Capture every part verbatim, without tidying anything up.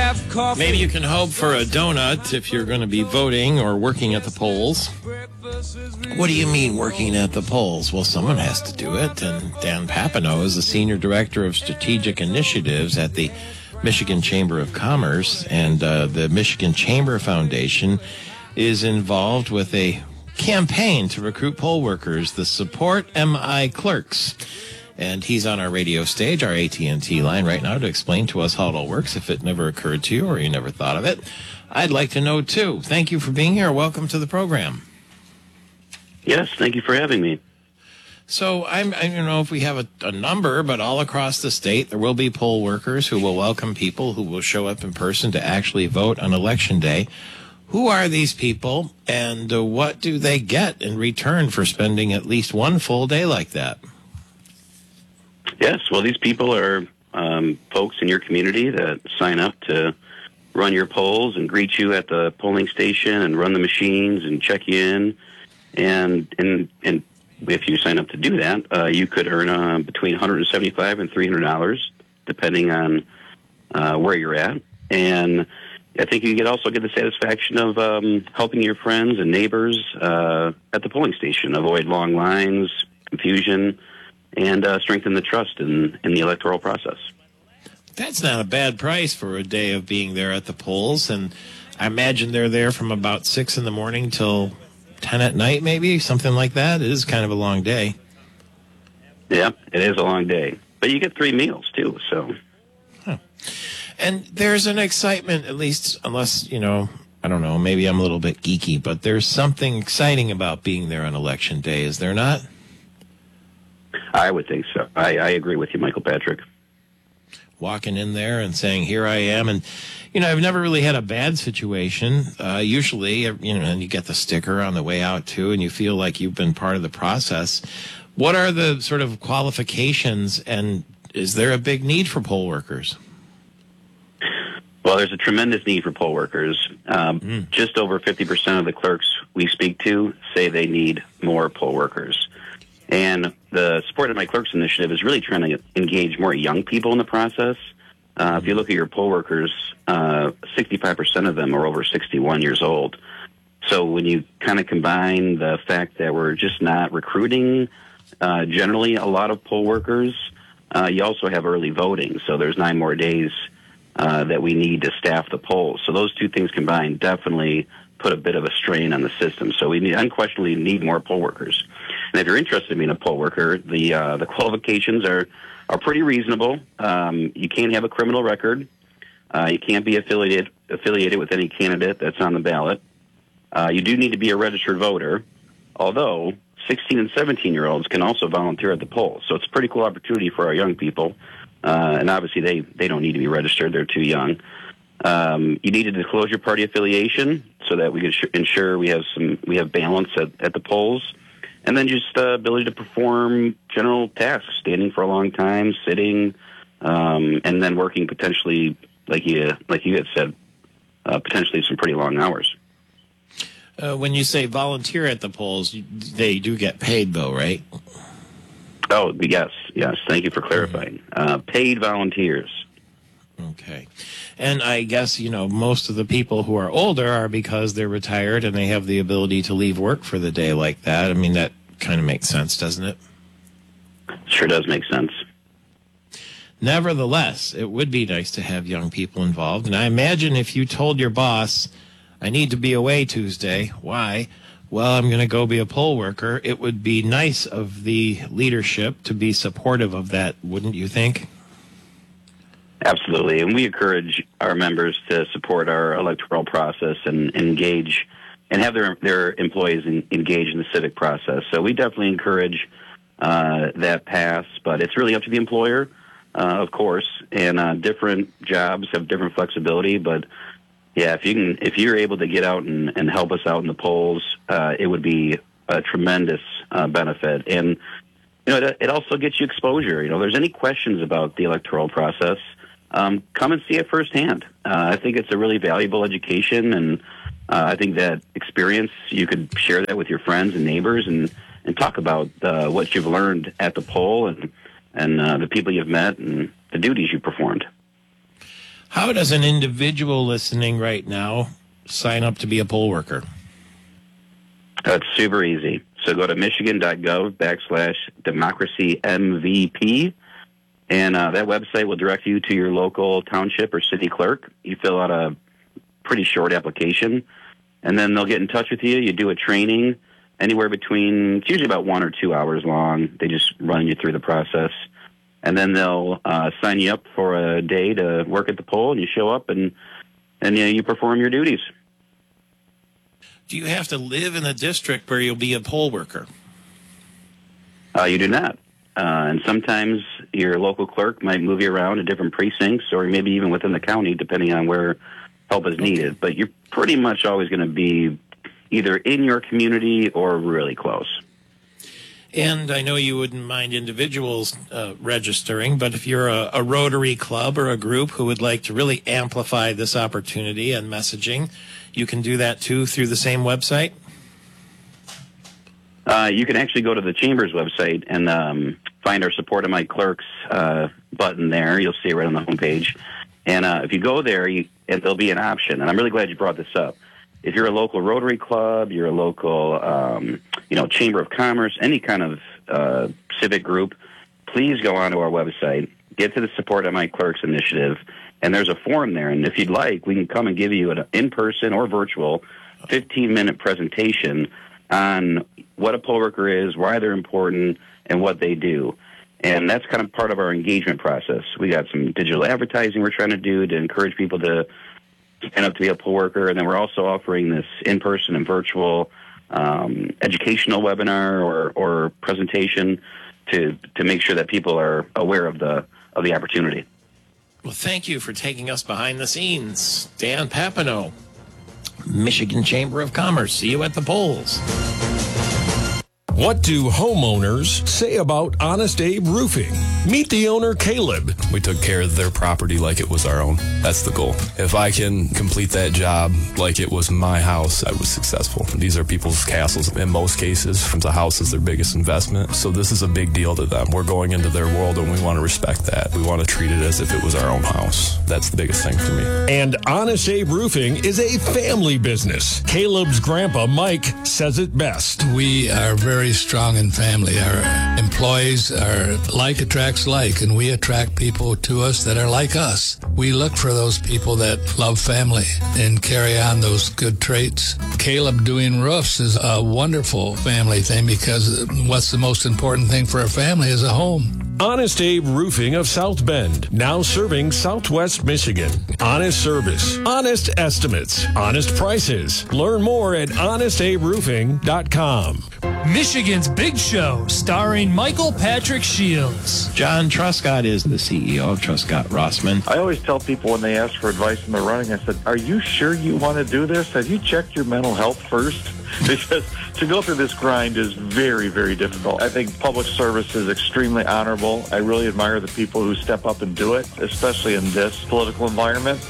have coffee. Maybe you can hope for a donut if you're going to be voting or working at the polls. What do you mean working at the polls? Well, someone has to do it. And Dan Papineau is the Senior Director of Strategic Initiatives at the Michigan Chamber of Commerce. And uh, the Michigan Chamber Foundation is involved with a campaign to recruit poll workers, the Support M I Clerks. And he's on our radio stage, our A T and T line right now to explain to us how it all works if it never occurred to you or you never thought of it. I'd like to know, too. Thank you for being here. Welcome to the program. Yes, thank you for having me. So I'm, I don't know if we have a, a number, but all across the state, there will be poll workers who will welcome people who will show up in person to actually vote on Election Day. Who are these people, and uh, what do they get in return for spending at least one full day like that? Yes, well, these people are um, folks in your community that sign up to run your polls and greet you at the polling station and run the machines and check you in. And and and if you sign up to do that, uh, you could earn uh, between one hundred seventy-five dollars and three hundred dollars, depending on uh, where you're at. And I think you could also get the satisfaction of um, helping your friends and neighbors uh, at the polling station avoid long lines, confusion, and uh, strengthen the trust in, in the electoral process. That's not a bad price for a day of being there at the polls, and I imagine they're there from about six in the morning till ten at night, maybe, something like that. It is kind of a long day. Yeah, it is a long day. But you get three meals, too, so... Huh. And there's an excitement, at least, unless, you know, I don't know, maybe I'm a little bit geeky, but there's something exciting about being there on Election Day, is there not? I would think so. I, I agree with you, Michael Patrick. Walking in there and saying, here I am. And, you know, I've never really had a bad situation. Uh, usually, you know, and you get the sticker on the way out, too, and you feel like you've been part of the process. What are the sort of qualifications, and is there a big need for poll workers? Well, there's a tremendous need for poll workers. Um, mm. Just over fifty percent of the clerks we speak to say they need more poll workers. And the Support of My Clerks initiative is really trying to engage more young people in the process. Uh, if you look at your poll workers, uh, sixty-five percent of them are over sixty-one years old. So when you kind of combine the fact that we're just not recruiting uh, generally a lot of poll workers, uh, you also have early voting. So there's nine more days uh, that we need to staff the polls. So those two things combined definitely put a bit of a strain on the system. So we need, unquestionably need more poll workers. And if you're interested in being a poll worker, the uh, the qualifications are, are pretty reasonable. Um, you can't have a criminal record. Uh, you can't be affiliated affiliated with any candidate that's on the ballot. Uh, you do need to be a registered voter, although sixteen and seventeen-year-olds can also volunteer at the polls. So it's a pretty cool opportunity for our young people. Uh, and obviously they, they don't need to be registered. They're too young. Um, you need to disclose your party affiliation so that we can ensure we have some we have balance at, at the polls. And then just the uh, ability to perform general tasks, standing for a long time, sitting, um, and then working potentially, like you like you had said, uh, potentially some pretty long hours. Uh, when you say volunteer at the polls, you, they do get paid, though, right? Oh, yes, yes. Thank you for clarifying. Mm-hmm. Uh, paid volunteers. Okay. And I guess, you know, most of the people who are older are because they're retired and they have the ability to leave work for the day like that. I mean, that kind of makes sense, doesn't it? Sure does make sense. Nevertheless, it would be nice to have young people involved. And I imagine if you told your boss, I need to be away Tuesday. Why? Well, I'm going to go be a poll worker. It would be nice of the leadership to be supportive of that, wouldn't you think? Absolutely, and we encourage our members to support our electoral process and engage and have their their employees in, engage in the civic process. So we definitely encourage uh, that pass, but it's really up to the employer, uh, of course, and uh, different jobs have different flexibility, but yeah, if you can, if you're able to get out and, and help us out in the polls, uh, it would be a tremendous uh, benefit. And you know, it, it also gets you exposure. You know, if there's any questions about the electoral process, um, come and see it firsthand. Uh, I think it's a really valuable education, and uh, I think that experience, you could share that with your friends and neighbors, and and talk about uh, what you've learned at the poll and and uh, the people you've met and the duties you performed. How does an individual listening right now sign up to be a poll worker? That's super easy. So go to michigan.gov backslash democracy MVP, and uh, that website will direct you to your local township or city clerk. You fill out a pretty short application, and then they'll get in touch with you. You do a training anywhere between, it's usually about one or two hours long. They just run you through the process. And then they'll uh, sign you up for a day to work at the poll, and you show up and, and you know, you perform your duties. Do you have to live in the district where you'll be a poll worker? Uh, you do not. Uh, and sometimes your local clerk might move you around to different precincts or maybe even within the county, depending on where help is needed. But you're pretty much always going to be either in your community or really close. And I know you wouldn't mind individuals uh, registering, but if you're a, a Rotary club or a group who would like to really amplify this opportunity and messaging, you can do that too through the same website? Uh, you can actually go to the Chamber's website and um, find our Support of My Clerks uh, button there. You'll see it right on the homepage. And uh, if you go there, you, and there'll be an option. And I'm really glad you brought this up. If you're a local Rotary Club, you're a local, um, you know, Chamber of Commerce, any kind of uh, civic group, please go onto our website, get to the Support of My Clerks initiative, and there's a form there. And if you'd like, we can come and give you an in-person or virtual fifteen-minute presentation on what a poll worker is, why they're important, and what they do. And that's kind of part of our engagement process. We got some digital advertising we're trying to do to encourage people to sign up to be a poll worker. And then we're also offering this in-person and virtual um, educational webinar or, or presentation to to make sure that people are aware of the of the opportunity. Well, thank you for taking us behind the scenes. Dan Papineau, Michigan Chamber of Commerce. See you at the polls. What do homeowners say about Honest Abe Roofing? Meet the owner, Caleb. We took care of their property like it was our own. That's the goal. If I can complete that job like it was my house, I was successful. These are people's castles. In most cases, the house is their biggest investment. So this is a big deal to them. We're going into their world and we want to respect that. We want to treat it as if it was our own house. That's the biggest thing for me. And Honest Abe Roofing is a family business. Caleb's grandpa, Mike, says it best. We are very strong in family. Our employees are like attracts like, and we attract people to us that are like us. We look for those people that love family and carry on those good traits. Caleb doing roofs is a wonderful family thing because what's the most important thing for a family is a home. Honest Abe Roofing of South Bend, now serving Southwest Michigan. Honest service, honest estimates, honest prices. Learn more at honest abe roofing dot com. Michigan's Big Show, starring Michael Patrick Shields. John Truscott is the C E O of Truscott Rossman. I always tell people when they ask for advice when they're running, I said, are you sure you want to do this? Have you checked your mental health first? Because to go through this grind is very, very difficult. I think public service is extremely honorable. I really admire the people who step up and do it, especially in this political environment.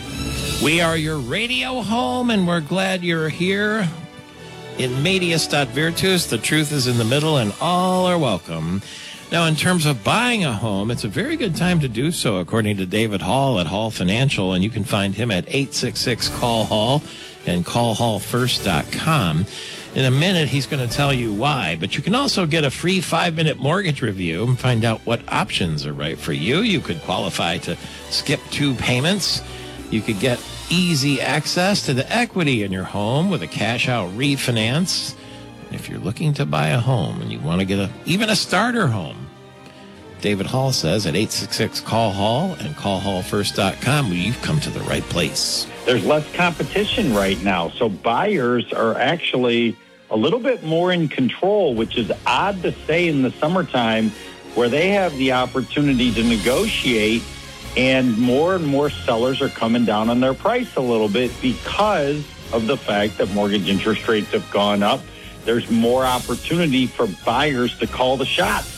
We are your radio home, and we're glad you're here. In medias dot virtus, the truth is in the middle, and all are welcome. Now, in terms of buying a home, it's a very good time to do so, according to David Hall at Hall Financial, and you can find him at eight six six call hall and call hall first dot com. In a minute, he's going to tell you why, but you can also get a free five-minute mortgage review and find out what options are right for you. You could qualify to skip two payments. You could get easy access to the equity in your home with a cash-out refinance. If you're looking to buy a home and you want to get a even a starter home, David Hall says at eight six six call hall and call hall first dot com, you've come to the right place. There's less competition right now, so buyers are actually a little bit more in control, which is odd to say in the summertime where they have the opportunity to negotiate, and more and more sellers are coming down on their price a little bit because of the fact that mortgage interest rates have gone up. There's more opportunity for buyers to call the shots.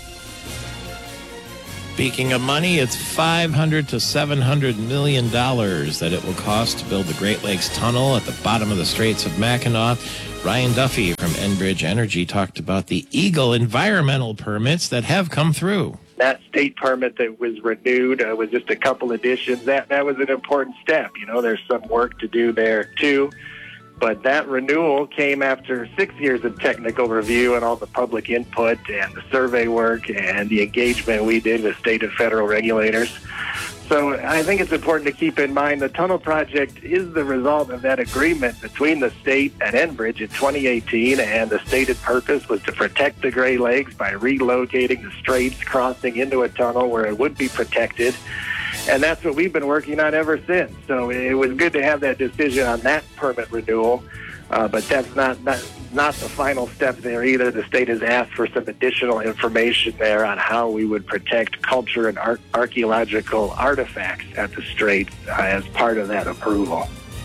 Speaking of money, it's five hundred to seven hundred million dollars that it will cost to build the Great Lakes Tunnel at the bottom of the Straits of Mackinac. Ryan Duffy from Enbridge Energy talked about the Eagle environmental permits that have come through. that state permit that was renewed uh, with just a couple additions, that, that was an important step. You know, there's some work to do there, too. But that renewal came after six years of technical review and all the public input and the survey work and the engagement we did with state and federal regulators. So I think it's important to keep in mind the tunnel project is the result of that agreement between the state and Enbridge in twenty eighteen, and the stated purpose was to protect the Great Lakes by relocating the straits crossing into a tunnel where it would be protected. And that's what we've been working on ever since. So it was good to have that decision on that permit renewal, uh, but that's not, not not the final step there either. The state has asked for some additional information there on how we would protect culture and ar- archaeological artifacts at the Straits uh, as part of that approval.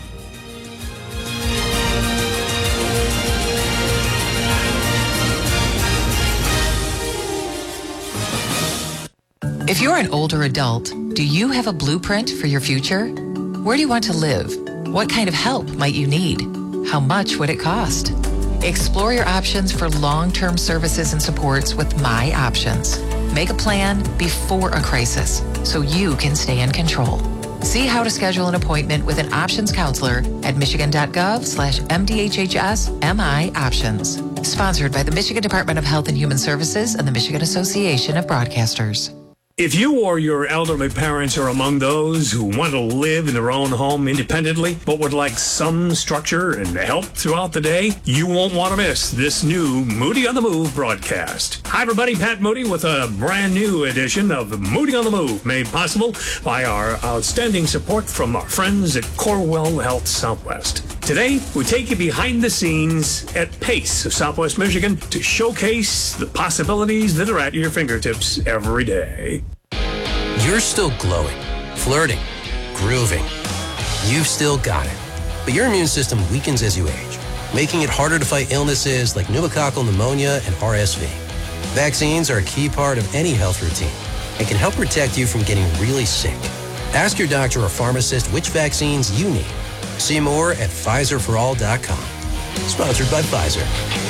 If you're an older adult, do you have a blueprint for your future? Where do you want to live? What kind of help might you need? How much would it cost? Explore your options for long-term services and supports with My Options. Make a plan before a crisis so you can stay in control. See how to schedule an appointment with an options counselor at michigan.gov slash MDHHS MI Options. Sponsored by the Michigan Department of Health and Human Services and the Michigan Association of Broadcasters. If you or your elderly parents are among those who want to live in their own home independently, but would like some structure and help throughout the day, you won't want to miss this new Moody on the Move broadcast. Hi, everybody. Pat Moody with a brand new edition of Moody on the Move, made possible by our outstanding support from our friends at Corewell Health Southwest. Today, we take you behind the scenes at PACE of Southwest Michigan to showcase the possibilities that are at your fingertips every day. You're still glowing, flirting, grooving. You've still got it. But your immune system weakens as you age, making it harder to fight illnesses like pneumococcal pneumonia and R S V. Vaccines are a key part of any health routine and can help protect you from getting really sick. Ask your doctor or pharmacist which vaccines you need. See more at Pfizer for all dot com. Sponsored by Pfizer.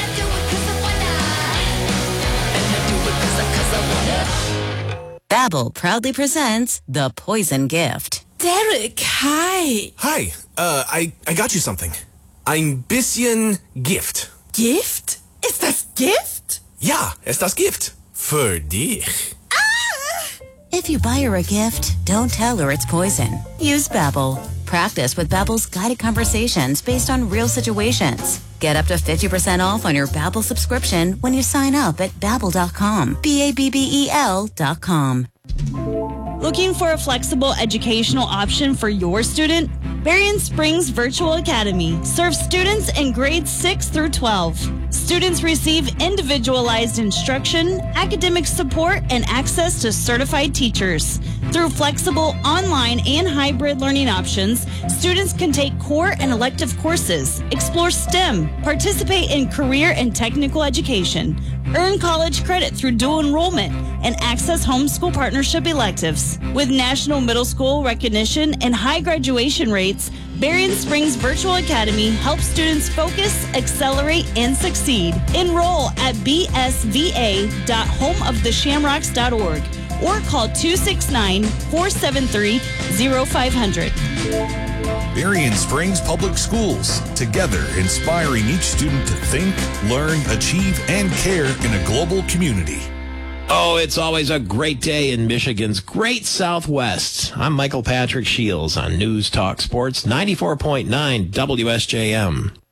Babbel proudly presents The Poison Gift. Derek, hi. Hi, uh, I, I got you something. Ein bisschen Gift. Gift? Ist das Gift? Ja, ist das Gift. Für dich. If you buy her a gift, don't tell her it's poison. Use Babbel. Practice with Babbel's guided conversations based on real situations. Get up to fifty percent off on your Babbel subscription when you sign up at babbel dot com. B A B B E L dot com. Looking for a flexible educational option for your student? Berrien Springs Virtual Academy serves students in grades six through twelve. Students receive individualized instruction, academic support, and access to certified teachers. Through flexible online and hybrid learning options, students can take core and elective courses, explore STEM, participate in career and technical education, earn college credit through dual enrollment, and access homeschool partnership electives. With national middle school recognition and high graduation rates, Berrien Springs Virtual Academy helps students focus, accelerate, and succeed. Enroll at b s v a dot home of the shamrocks dot org or call two six nine, four seven three, zero five zero zero. Berrien Springs Public Schools, together inspiring each student to think, learn, achieve, and care in a global community. Oh, it's always a great day in Michigan's great Southwest. I'm Michael Patrick Shields on News Talk Sports ninety-four point nine W S J M.